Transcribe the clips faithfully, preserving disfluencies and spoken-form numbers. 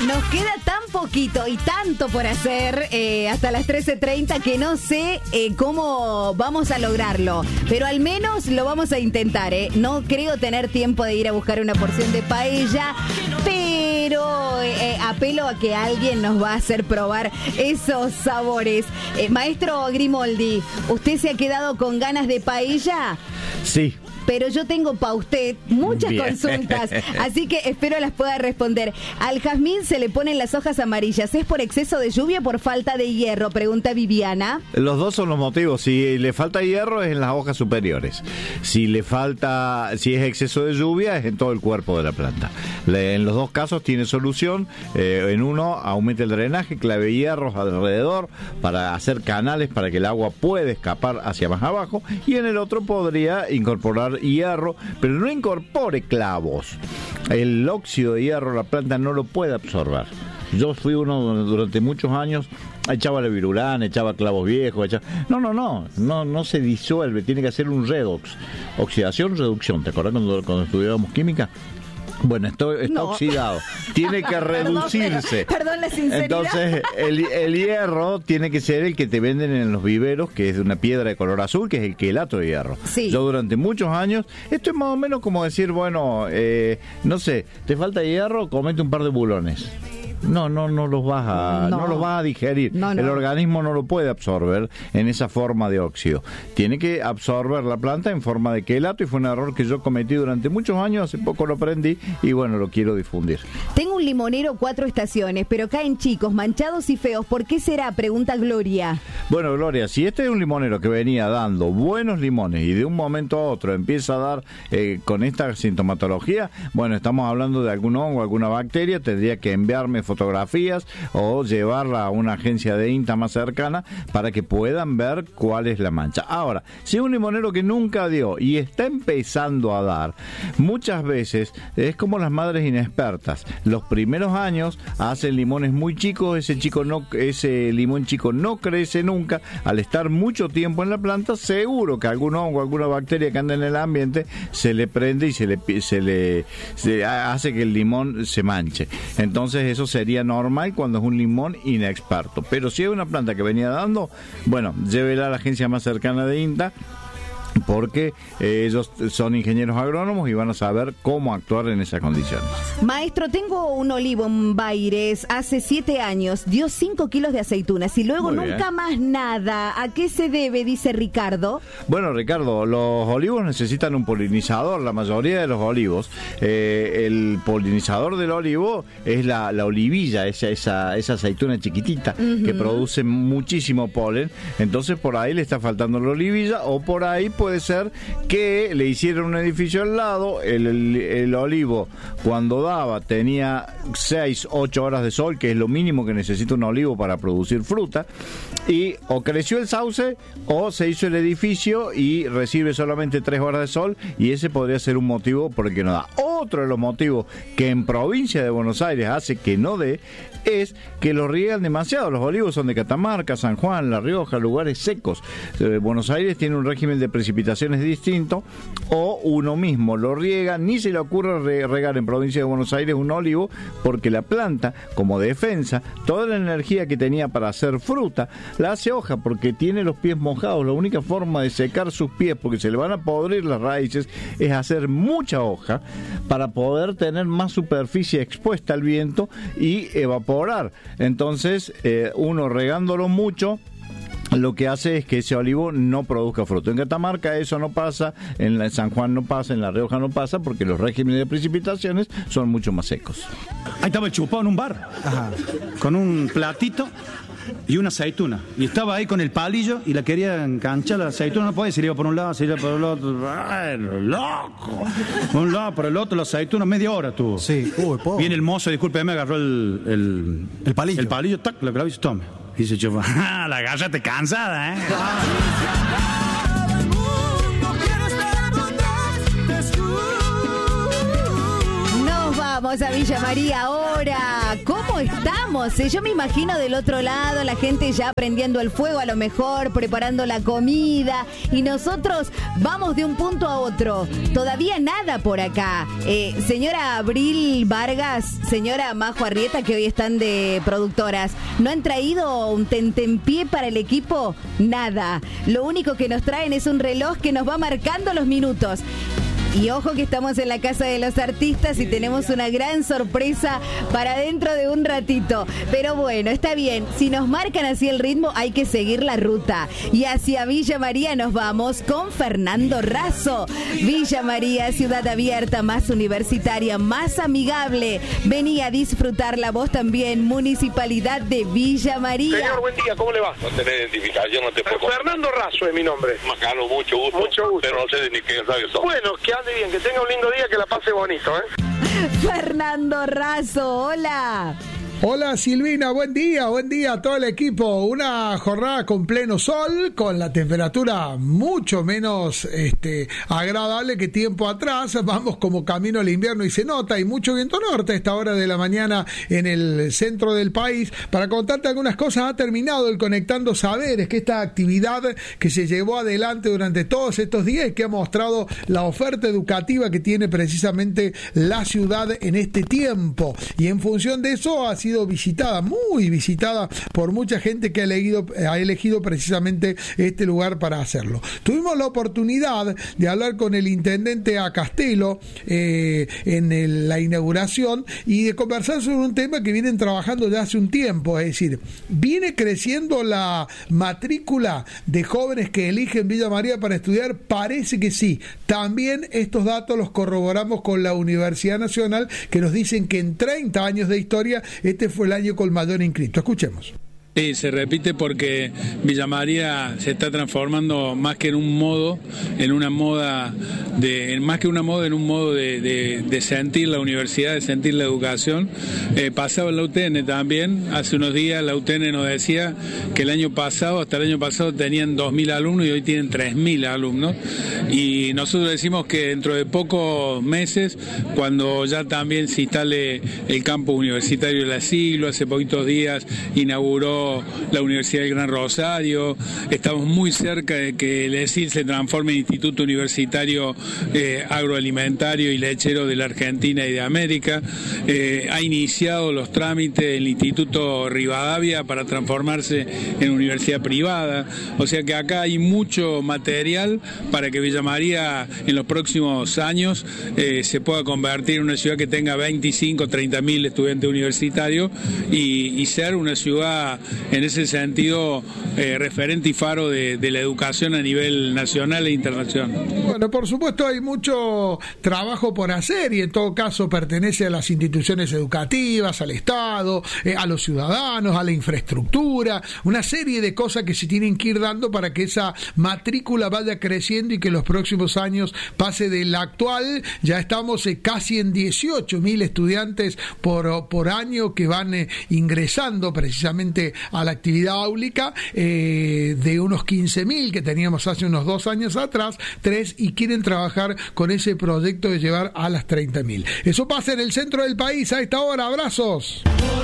Nos queda tan poquito y tanto por hacer eh, hasta las trece treinta que no sé eh, cómo vamos a lograrlo. Pero al menos lo vamos a intentar, ¿eh? No creo tener tiempo de ir a buscar una porción de paella, pero eh, apelo a que alguien nos va a hacer probar esos sabores. Eh, maestro Grimoldi, ¿usted se ha quedado con ganas de paella? Sí. Pero yo tengo para usted muchas Bien. consultas, así que espero las pueda responder. Al jazmín se le ponen las hojas amarillas. ¿Es por exceso de lluvia o por falta de hierro? Pregunta Viviana. Los dos son los motivos. Si le falta hierro es en las hojas superiores. Si le falta, si es exceso de lluvia es en todo el cuerpo de la planta. Le, en los dos casos tiene solución. Eh, en uno aumenta el drenaje, clave hierros alrededor para hacer canales para que el agua pueda escapar hacia más abajo. Y en el otro podría incorporar hierro, pero no incorpore clavos. El óxido de hierro la planta no lo puede absorber. Yo fui uno durante muchos años, echaba la virulana, echaba clavos viejos, echaba... No, no, no, no, no se disuelve, tiene que hacer un redox. Oxidación, reducción. ¿Te acuerdas cuando, cuando estudiábamos química? Bueno, esto está no. oxidado, tiene que reducirse. Perdón, pero, perdón la sinceridad. Entonces, el, el hierro tiene que ser el que te venden en los viveros, que es de una piedra de color azul, que es el quelato de hierro. Sí. Yo durante muchos años, esto es más o menos como decir, bueno, eh, no sé, te falta hierro, comete un par de bulones. No, no, no los vas a, no. no los vas a digerir. No, no. El organismo no lo puede absorber en esa forma de óxido. Tiene que absorber la planta en forma de quelato y fue un error que yo cometí durante muchos años. Hace poco lo aprendí y bueno, lo quiero difundir. Tengo un limonero cuatro estaciones, pero caen chicos, manchados y feos. ¿Por qué será? Pregunta Gloria. Bueno, Gloria, si este es un limonero que venía dando buenos limones y de un momento a otro empieza a dar eh, con esta sintomatología, bueno, estamos hablando de algún hongo, alguna bacteria, tendría que enviarme fotografías o llevarla a una agencia de INTA más cercana para que puedan ver cuál es la mancha. Ahora, si es un limonero que nunca dio y está empezando a dar, muchas veces es como las madres inexpertas. Los primeros años hacen limones muy chicos, ese chico no, ese limón chico no crece nunca. Al estar mucho tiempo en la planta, seguro que algún hongo, alguna bacteria que anda en el ambiente se le prende y se le, se le se hace que el limón se manche. Entonces eso sería normal cuando es un limón inexperto. Pero si es una planta que venía dando, bueno, llévela a la agencia más cercana de INTA, porque eh, ellos son ingenieros agrónomos y van a saber cómo actuar en esas condiciones. Maestro, tengo un olivo en Baires hace siete años, dio cinco kilos de aceitunas y luego Muy nunca bien. más nada. ¿A qué se debe? Dice Ricardo. Bueno, Ricardo, los olivos necesitan un polinizador, la mayoría de los olivos. Eh, el polinizador del olivo es la, la olivilla, esa, esa, esa aceituna chiquitita, uh-huh, que produce muchísimo polen. Entonces por ahí le está faltando la olivilla, o por ahí puede ser que le hicieron un edificio al lado, el, el, el olivo cuando daba tenía seis, ocho horas de sol, que es lo mínimo que necesita un olivo para producir fruta, y o creció el sauce o se hizo el edificio y recibe solamente tres horas de sol, y ese podría ser un motivo por el que no da. Otro de los motivos que en provincia de Buenos Aires hace que no dé es que lo riegan demasiado. Los olivos son de Catamarca, San Juan, La Rioja, lugares secos. Eh, Buenos Aires tiene un régimen de precipitaciones distinto, o uno mismo lo riega. Ni se le ocurre re- regar en provincia de Buenos Aires un olivo, porque la planta, como defensa, toda la energía que tenía para hacer fruta, la hace hoja, porque tiene los pies mojados. La única forma de secar sus pies, porque se le van a podrir las raíces, es hacer mucha hoja para poder tener más superficie expuesta al viento y evaporar. Entonces, eh, uno regándolo mucho, lo que hace es que ese olivo no produzca fruto. En Catamarca eso no pasa, en la, San Juan no pasa, en La Rioja no pasa, porque los regímenes de precipitaciones son mucho más secos. Ahí estaba el chupado en un bar, ajá, con un platito y una aceituna. Y estaba ahí con el palillo y la quería enganchar la aceituna. No podía, se iba por un lado, se iba por el otro. ¡Ay, loco! Por un lado, por el otro, la aceituna media hora tuvo. Sí, uy, pobre. Viene el mozo, disculpe, me agarró el... El, el palillo. El palillo, tac, lo clavó y dice, tome. Y dice, chupa, ¡ah, la agárrate cansada, eh! Vamos a Villa María ahora. ¿Cómo estamos? Eh, Yo me imagino del otro lado la gente ya prendiendo el fuego, a lo mejor preparando la comida, y nosotros vamos de un punto a otro. Todavía nada por acá. Eh, señora Abril Vargas, señora Majo Arrieta, que hoy están de productoras, ¿no han traído un tentempié para el equipo? Nada. Lo único que nos traen es un reloj que nos va marcando los minutos. Y ojo que estamos en la Casa de los Artistas y tenemos una gran sorpresa para dentro de un ratito. Pero bueno, está bien. Si nos marcan así el ritmo, hay que seguir la ruta. Y hacia Villa María nos vamos con Fernando Razo. Villa María, ciudad abierta, más universitaria, más amigable. Vení a disfrutarla vos también, Municipalidad de Villa María. Señor, buen día, ¿cómo le va? No tenés identificación, no te puedo... Fernando Razo es mi nombre. Macano, mucho gusto. Mucho gusto. Pero no sé ni qué radio sos. Bueno, que ande bien, que tenga un lindo día, que la pase bonito, ¿eh? Fernando Razo, hola. Hola Silvina, buen día, buen día a todo el equipo. Una jornada con pleno sol, con la temperatura mucho menos este, agradable que tiempo atrás. Vamos como camino al invierno y se nota, y mucho viento norte a esta hora de la mañana en el centro del país. Para contarte algunas cosas, ha terminado el Conectando Saberes, que esta actividad que se llevó adelante durante todos estos días y que ha mostrado la oferta educativa que tiene precisamente la ciudad en este tiempo. Y en función de eso ha sido visitada, muy visitada por mucha gente que ha elegido, ha elegido precisamente este lugar para hacerlo. Tuvimos la oportunidad de hablar con el intendente Acastelo eh, en el, la inauguración, y de conversar sobre un tema que vienen trabajando ya hace un tiempo, es decir, viene creciendo la matrícula de jóvenes que eligen Villa María para estudiar. Parece que sí. También estos datos los corroboramos con la Universidad Nacional, que nos dicen que en treinta años de historia este fue el año con mayor inscrito. Escuchemos. Sí, se repite porque Villa María se está transformando más que en un modo, en una moda de, más que una moda, en un modo de, de, de sentir la universidad, de sentir la educación. Eh, pasaba en la U T N también. Hace unos días la U T N nos decía que el año pasado, hasta el año pasado tenían dos mil alumnos y hoy tienen tres mil alumnos. Y nosotros decimos que dentro de pocos meses, cuando ya también se instale el campus universitario de la Siglo, hace poquitos días inauguró la Universidad del Gran Rosario, estamos muy cerca de que el E S I L se transforme en Instituto Universitario eh, Agroalimentario y Lechero de la Argentina y de América. Eh, ha iniciado los trámites el Instituto Rivadavia para transformarse en universidad privada, o sea que acá hay mucho material para que Villa María en los próximos años eh, se pueda convertir en una ciudad que tenga veinticinco, treinta mil estudiantes universitarios y, y ser una ciudad en ese sentido eh, referente y faro de, de la educación a nivel nacional e internacional. Bueno, por supuesto hay mucho trabajo por hacer, y en todo caso pertenece a las instituciones educativas, al Estado, eh, a los ciudadanos, a la infraestructura, una serie de cosas que se tienen que ir dando para que esa matrícula vaya creciendo y que en los próximos años pase de la actual. Ya estamos eh, casi en dieciocho mil estudiantes por, por año que van eh, ingresando precisamente a la actividad áulica, eh, de unos quince mil que teníamos hace unos dos años atrás, tres, y quieren trabajar con ese proyecto de llevar a las treinta mil. Eso pasa en el centro del país a esta hora. Abrazos.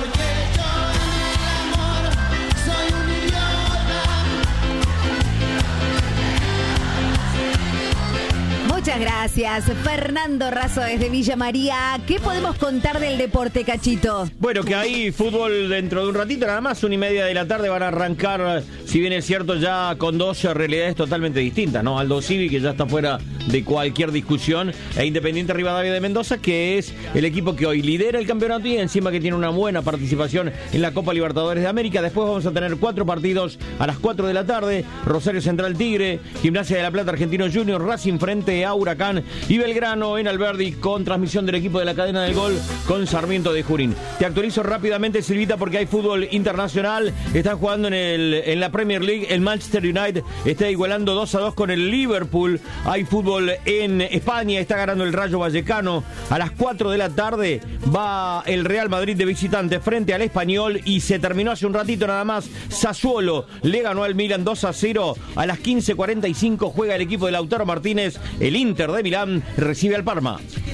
Muchas gracias, Fernando Razo desde Villa María. ¿Qué podemos contar del deporte, Cachito? Bueno, que hay fútbol dentro de un ratito, nada más, una y media de la tarde van a arrancar, si bien es cierto, ya con dos realidades totalmente distintas, ¿no? Aldo Civi, que ya está fuera de cualquier discusión, e Independiente Rivadavia de Mendoza, que es el equipo que hoy lidera el campeonato y encima que tiene una buena participación en la Copa Libertadores de América. Después vamos a tener cuatro partidos a las cuatro de la tarde: Rosario Central Tigre, Gimnasia de la Plata Argentino Junior, Racing frente a Huracán y Belgrano en Alberdi, con transmisión del equipo de la cadena del gol con Sarmiento de Junín. Te actualizo rápidamente, Silvita, porque hay fútbol internacional. Están jugando en el en la Premier League. El Manchester United está igualando dos a dos con el Liverpool. Hay fútbol en España, está ganando el Rayo Vallecano. A las cuatro de la tarde va el Real Madrid de visitante frente al Español, y se terminó hace un ratito nada más. Sassuolo le ganó al Milan dos a cero. A las quince cuarenta y cinco juega el equipo de Lautaro Martínez. El Inter de Milán recibe al Parma.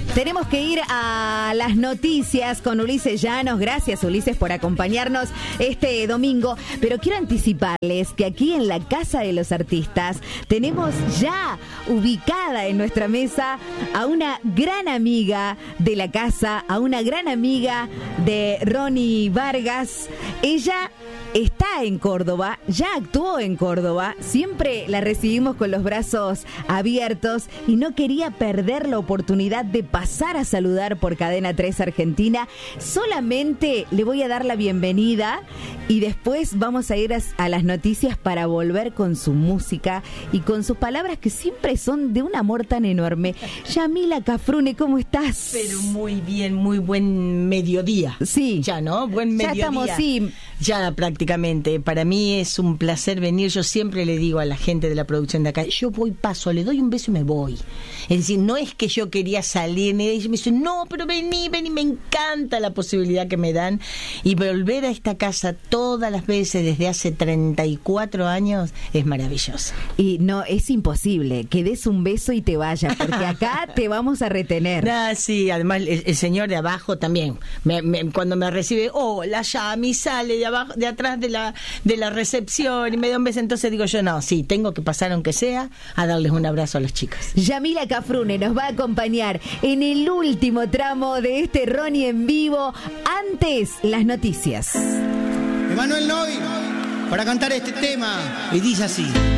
tenemos que ir a las noticias con Ulises Llanos. Gracias, Ulises, por acompañarnos este domingo. Pero quiero anticiparles que aquí en la Casa de los Artistas tenemos ya ubicada en nuestra mesa a una gran amiga de la casa, a una gran amiga de Ronnie Vargas. Ella está en Córdoba, ya actuó en Córdoba, siempre la recibimos con los brazos abiertos y no quería perder la oportunidad de pasar a saludar por Cadena tres Argentina. Solamente le voy a dar la bienvenida y después vamos a ir a, a las noticias para volver con su música y con sus palabras que siempre son de un amor tan enorme. Yamila Cafrune, ¿cómo estás? Pero muy bien, muy buen mediodía. Sí. Ya, ¿no? Buen mediodía. Ya estamos, sí. Ya prácticamente. Para mí es un placer venir. Yo siempre le digo a la gente de la producción de acá, yo voy, paso, le doy un beso y me voy. Es decir, no es que yo quería salir, me dicen, no, pero vení, vení, me encanta la posibilidad que me dan. Y volver a esta casa todas las veces desde hace treinta y cuatro años es maravilloso. Y no, es imposible que des un beso y te vayas, porque acá te vamos a retener. Ah, sí, además el, el señor de abajo también, me, me, cuando me recibe, oh, la Yami sale de abajo, de atrás de la de la recepción y me da un beso, entonces digo yo, no, sí, tengo que pasar aunque sea a darles un abrazo a los chicos. Yamila Cafrune nos va a acompañar en el último tramo de este Ronnie en vivo. Antes, las noticias. Emanuel Novi para cantar este tema y dice así.